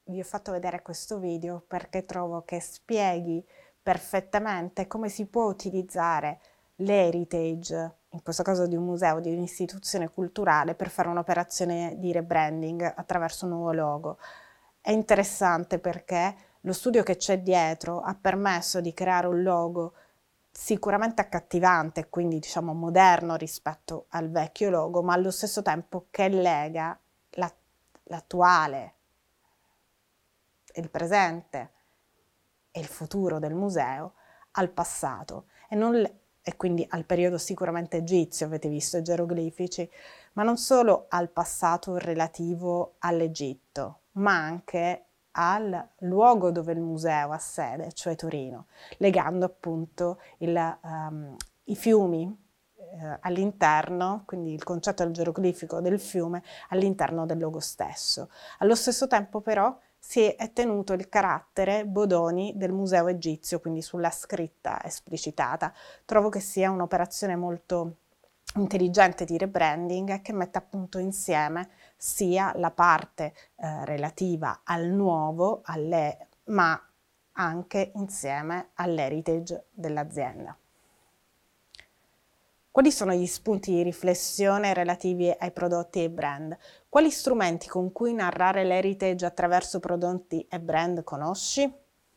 vi ho fatto vedere questo video perché trovo che spieghi perfettamente come si può utilizzare l'heritage, in questo caso di un museo, di un'istituzione culturale, per fare un'operazione di rebranding attraverso un nuovo logo. È interessante perché lo studio che c'è dietro ha permesso di creare un logo sicuramente accattivante, quindi diciamo moderno rispetto al vecchio logo, ma allo stesso tempo che lega l'attuale, il presente e il futuro del museo al passato e quindi al periodo sicuramente egizio, avete visto i geroglifici, ma non solo al passato relativo all'Egitto, ma anche al luogo dove il museo ha sede, cioè Torino, legando appunto i fiumi all'interno, quindi il concetto del geroglifico del fiume all'interno del logo stesso. Allo stesso tempo però si è tenuto il carattere Bodoni del museo egizio, quindi sulla scritta esplicitata. Trovo che sia un'operazione molto intelligente di rebranding e che mette appunto insieme sia la parte relativa al nuovo, ma anche insieme all'heritage dell'azienda. Quali sono gli spunti di riflessione relativi ai prodotti e brand? Quali strumenti con cui narrare l'heritage attraverso prodotti e brand conosci?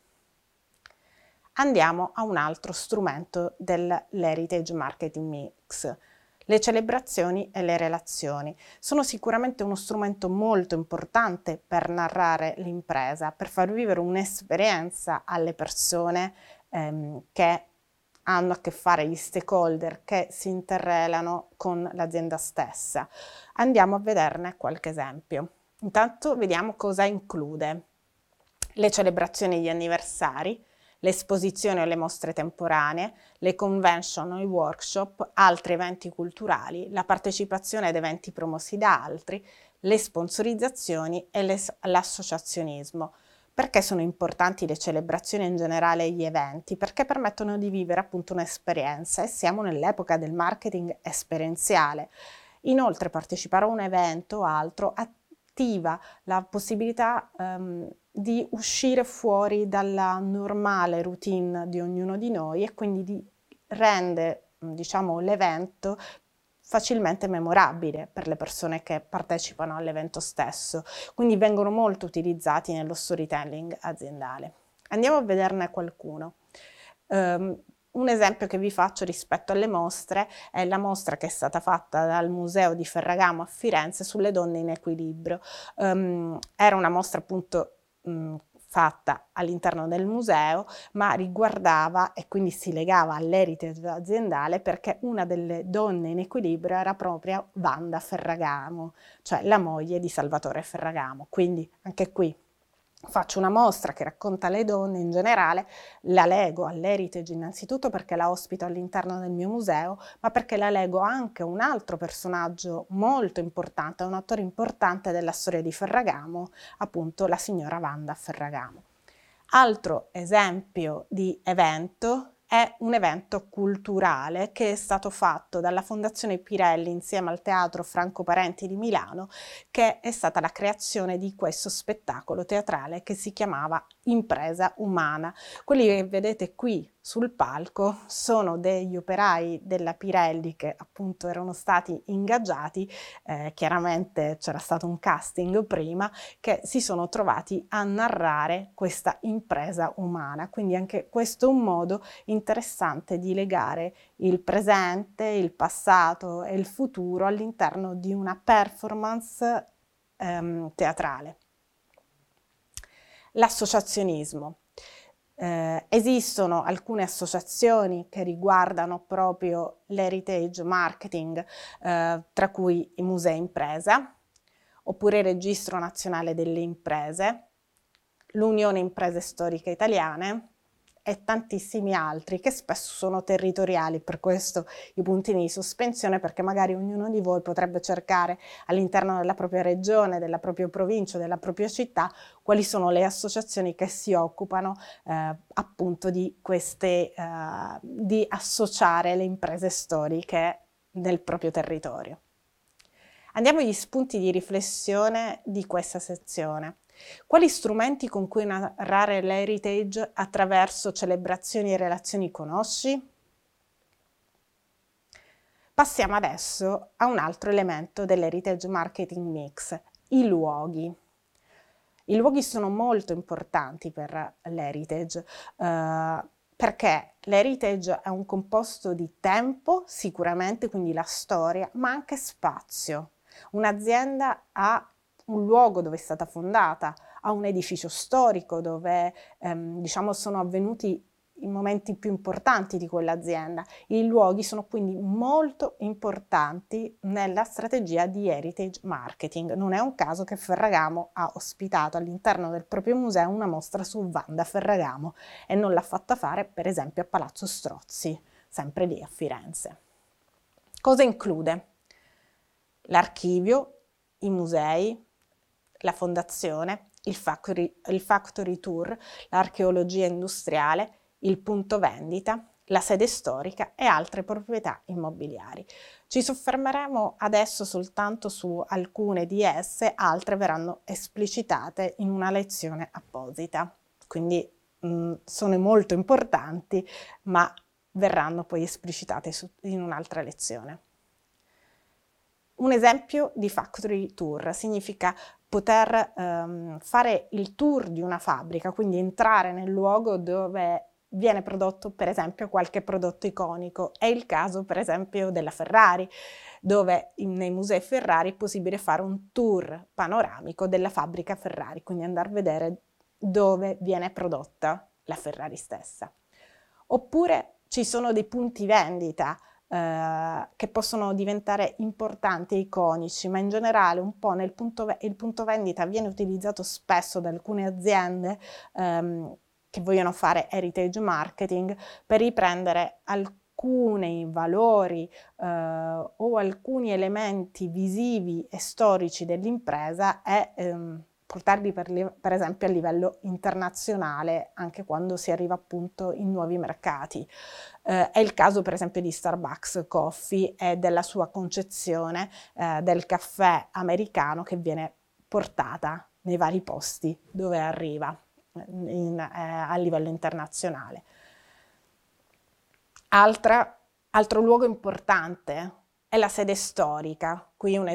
Andiamo a un altro strumento dell'heritage marketing mix. Le celebrazioni e le relazioni sono sicuramente uno strumento molto importante per narrare l'impresa, per far vivere un'esperienza alle persone che hanno a che fare, gli stakeholder che si interrelano con l'azienda stessa. Andiamo a vederne qualche esempio. Intanto vediamo cosa include. Le celebrazioni e gli anniversari, le esposizioni o le mostre temporanee, le convention o i workshop, altri eventi culturali, la partecipazione ad eventi promossi da altri, le sponsorizzazioni e l'associazionismo. Perché sono importanti le celebrazioni in generale e gli eventi? Perché permettono di vivere appunto un'esperienza e siamo nell'epoca del marketing esperienziale. Inoltre partecipare a un evento o altro attiva la possibilità di uscire fuori dalla normale routine di ognuno di noi e quindi rende, diciamo, l'evento facilmente memorabile per le persone che partecipano all'evento stesso, quindi vengono molto utilizzati nello storytelling aziendale. Andiamo a vederne qualcuno. Un esempio che vi faccio rispetto alle mostre è la mostra che è stata fatta dal Museo di Ferragamo a Firenze sulle donne in equilibrio. Era una mostra appunto fatta all'interno del museo, ma riguardava e quindi si legava all'heritage aziendale perché una delle donne in equilibrio era proprio Wanda Ferragamo, cioè la moglie di Salvatore Ferragamo. Quindi anche qui faccio una mostra che racconta le donne in generale, la lego all'heritage innanzitutto perché la ospito all'interno del mio museo, ma perché la lego anche a un altro personaggio molto importante, un attore importante della storia di Ferragamo, appunto la signora Wanda Ferragamo. Altro esempio di evento è un evento culturale che è stato fatto dalla Fondazione Pirelli insieme al Teatro Franco Parenti di Milano, che è stata la creazione di questo spettacolo teatrale che si chiamava Impresa Umana. Quelli che vedete qui sul palco sono degli operai della Pirelli che appunto erano stati ingaggiati, chiaramente c'era stato un casting prima, che si sono trovati a narrare questa impresa umana. Quindi anche questo è un modo interessante di legare il presente, il passato e il futuro all'interno di una performance teatrale. L'associazionismo. Esistono alcune associazioni che riguardano proprio l'heritage marketing, tra cui i musei impresa, oppure il Registro Nazionale delle Imprese, l'Unione Imprese Storiche Italiane e tantissimi altri che spesso sono territoriali, per questo i puntini di sospensione, perché magari ognuno di voi potrebbe cercare all'interno della propria regione, della propria provincia, della propria città, quali sono le associazioni che si occupano appunto di di associare le imprese storiche nel proprio territorio. Andiamo agli spunti di riflessione di questa sezione. Quali strumenti con cui narrare l'heritage attraverso celebrazioni e relazioni conosci? Passiamo adesso a un altro elemento dell'heritage marketing mix, i luoghi. I luoghi sono molto importanti per l'heritage, perché l'heritage è un composto di tempo, sicuramente, quindi la storia, ma anche spazio. Un'azienda ha un luogo dove è stata fondata, ha un edificio storico dove diciamo sono avvenuti i momenti più importanti di quell'azienda. I luoghi sono quindi molto importanti nella strategia di heritage marketing. Non è un caso che Ferragamo ha ospitato all'interno del proprio museo una mostra su Wanda Ferragamo e non l'ha fatta fare per esempio a Palazzo Strozzi, sempre lì a Firenze. Cosa include? L'archivio, i musei, la fondazione, il factory tour, l'archeologia industriale, il punto vendita, la sede storica e altre proprietà immobiliari. Ci soffermeremo adesso soltanto su alcune di esse, altre verranno esplicitate in una lezione apposita. Quindi sono molto importanti, ma verranno poi esplicitate in un'altra lezione. Un esempio di factory tour significa poter fare il tour di una fabbrica, quindi entrare nel luogo dove viene prodotto per esempio qualche prodotto iconico. È il caso per esempio della Ferrari, dove nei musei Ferrari è possibile fare un tour panoramico della fabbrica Ferrari, quindi andare a vedere dove viene prodotta la Ferrari stessa. Oppure ci sono dei punti vendita che possono diventare importanti e iconici, ma in generale un po' il punto vendita viene utilizzato spesso da alcune aziende che vogliono fare heritage marketing per riprendere alcuni valori o alcuni elementi visivi e storici dell'impresa e portarli per esempio a livello internazionale anche quando si arriva appunto in nuovi mercati. È il caso per esempio di Starbucks Coffee e della sua concezione del caffè americano che viene portata nei vari posti dove arriva a livello internazionale. Altro luogo importante è la sede storica. Qui un